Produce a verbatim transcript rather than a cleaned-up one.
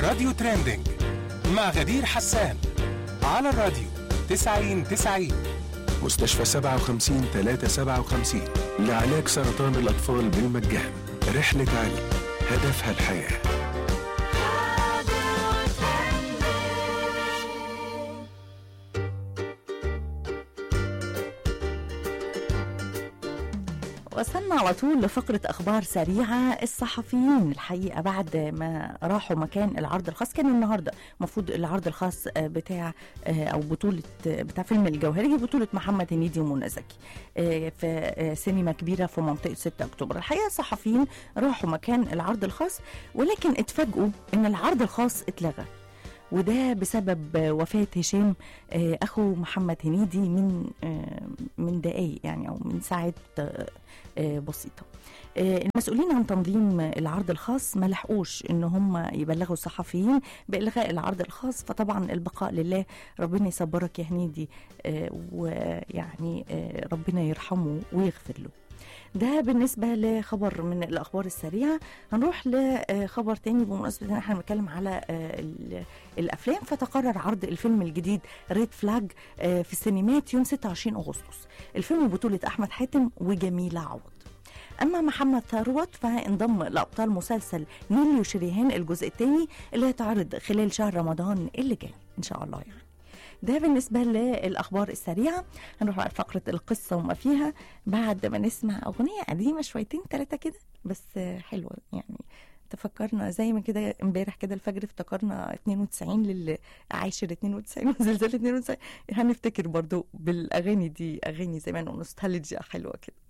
راديو تريندينج مع غدير حسان على الراديو تسعين تسعين. مستشفى سبعة وخمسين ثلاثة سبعة وخمسين لعلاج سرطان الأطفال بالمجان. رحلة علم هدفها الحياة. وصلنا على طول لفقرة أخبار سريعة. الصحفيين الحقيقة بعد ما راحوا مكان العرض الخاص، كان النهاردة مفروض العرض الخاص بتاع أو بطولة بتاع فيلم الجوهري، بطولة محمد هنيدي ومنى زكي في سينما كبيرة في منطقة ستة أكتوبر. الحقيقة الصحفيين راحوا مكان العرض الخاص، ولكن اتفاجئوا إن العرض الخاص اتلغى، وده بسبب وفاة هشام أخو محمد هنيدي من من دقايق يعني أو من ساعات بسيطة. المسؤولين عن تنظيم العرض الخاص ما لحقوش إن هم يبلغوا الصحفيين بإلغاء العرض الخاص، فطبعا البقاء لله. ربنا يصبرك يا هنيدي، ويعني ربنا يرحمه ويغفر له. ده بالنسبة لخبر من الأخبار السريعة. هنروح لخبر تاني بمناسبة ان احنا بنتكلم على الأفلام. فتقرر عرض الفيلم الجديد ريد فلاج في السينمات يوم ستة وعشرين أغسطس. الفيلم بطولة أحمد حاتم وجميلة عوض. أما محمد ثروت فانضم لأبطال مسلسل نيلي وشريهان الجزء الثاني اللي هيتعرض خلال شهر رمضان اللي جاي إن شاء الله يعني. ده بالنسبة للأخبار السريعة. هنروح على فقرة القصة وما فيها بعد ما نسمع أغنية قديمة شويتين ثلاثة كده بس حلوة يعني. تفكرنا زي ما كده امبارح كده الفجر افتكرنا اتنين وتسعين للي عايشر اتنين وتسعين وزلزال اتنين وتسعين. هنفتكر برضو بالأغاني دي، أغاني زمان ونوستالجيا حلوة كده.